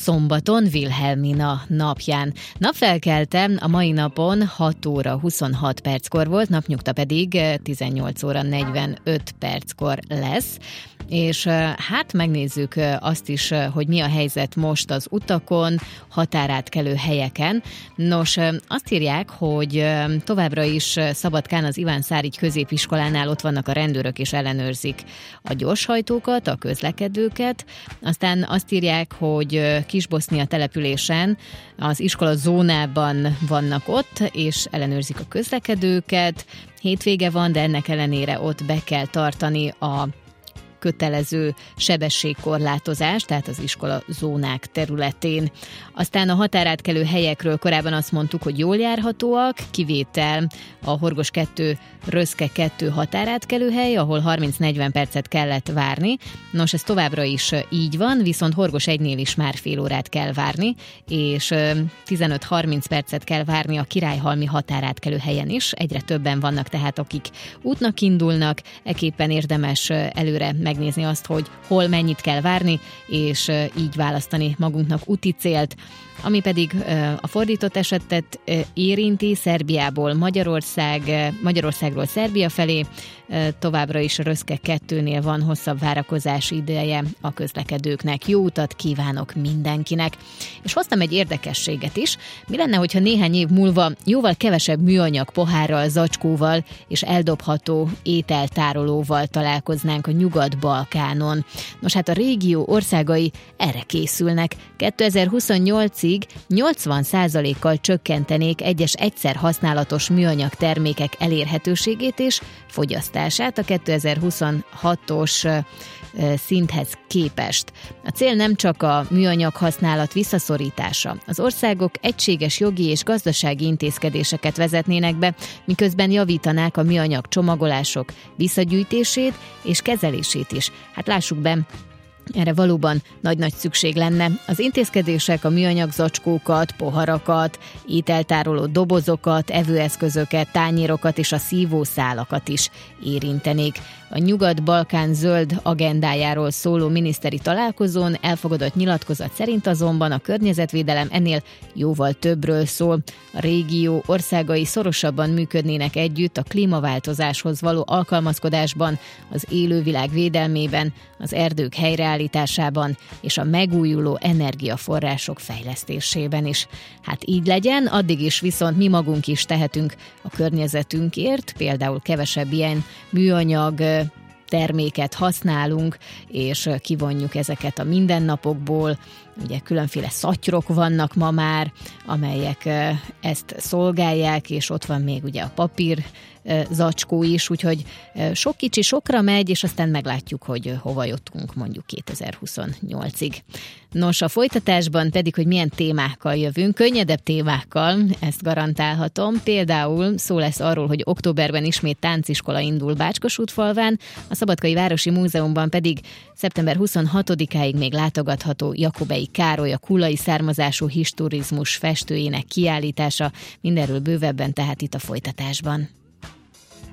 szombaton, Wilhelmina napján. Napfelkelte a mai napon 6 óra 26 perckor volt, napnyugta pedig 18 óra 45 perckor lesz. És hát megnézzük azt is, hogy mi a helyzet most az utakon, határátkelő helyeken. Nos, azt írják, hogy továbbra is Szabadkán az Iván Szárigy középiskolánál ott vannak a rendőrök és ellenőrzik a gyorshajtókat, a közlekedőket. Aztán azt írják, hogy Kisbosznia településen az iskola zónában vannak ott, és ellenőrzik a közlekedőket. Hétvége van, de ennek ellenére ott be kell tartani a kötelező sebességkorlátozás, tehát az iskola zónák területén. Aztán a határátkelő helyekről korábban azt mondtuk, hogy jól járhatóak, kivétel a Horgos 2, Röszke 2 határátkelő hely, ahol 30-40 percet kellett várni. Nos, ez továbbra is így van, viszont Horgos 1-nél is már fél órát kell várni, és 15-30 percet kell várni a Királyhalmi határátkelő helyen is. Egyre többen vannak tehát, akik útnak indulnak, ekképpen érdemes előre megnézni azt, hogy hol mennyit kell várni, és így választani magunknak úti célt. Ami pedig a fordított esetet érinti, Szerbiából Magyarországról Szerbia felé, továbbra is Röszke 2-nél van hosszabb várakozási ideje a közlekedőknek. Jó utat kívánok mindenkinek! És hoztam egy érdekességet is. Mi lenne, hogyha néhány év múlva jóval kevesebb műanyag pohárral, zacskóval és eldobható ételtárolóval találkoznánk a Nyugat-Balkánon? Nos, hát a régió országai erre készülnek. 2028-ig 80%-kal csökkentenék egyes egyszer használatos műanyag termékek elérhetőségét és fogyasztását a 2026-os szinthez képest. A cél nem csak a műanyag használat visszaszorítása. Az országok egységes jogi és gazdasági intézkedéseket vezetnének be, miközben javítanák a műanyag csomagolások visszagyűjtését és kezelését is. Hát lássuk be, erre valóban nagy-nagy szükség lenne. Az intézkedések a műanyag zacskókat, poharakat, ételtároló dobozokat, evőeszközöket, tányérokat és a szívószálakat is érintenék. A Nyugat-Balkán zöld agendájáról szóló miniszteri találkozón elfogadott nyilatkozat szerint azonban a környezetvédelem ennél jóval többről szól. A régió országai szorosabban működnének együtt a klímaváltozáshoz való alkalmazkodásban, az élővilág védelmében, az erdők helyreállításában és a megújuló energiaforrások fejlesztésében is. Hát így legyen, addig is viszont mi magunk is tehetünk a környezetünkért, például kevesebb ilyen műanyag terméket használunk, és kivonjuk ezeket a mindennapokból. Ugye különféle szatyrok vannak ma már, amelyek ezt szolgálják, és ott van még ugye a papír zacskó is, úgyhogy sok kicsi sokra megy, és aztán meglátjuk, hogy hova jutunk mondjuk 2028-ig. Nos, a folytatásban pedig, hogy milyen témákkal jövünk, könnyedebb témákkal, ezt garantálhatom. Például szó lesz arról, hogy októberben ismét tánciskola indul Bácskosútfalván, a Szabadkai Városi Múzeumban pedig szeptember 26-áig még látogatható Jakobei Károly, a kulai származású histurizmus festőjének kiállítása. Mindenről bővebben tehát itt a folytatásban.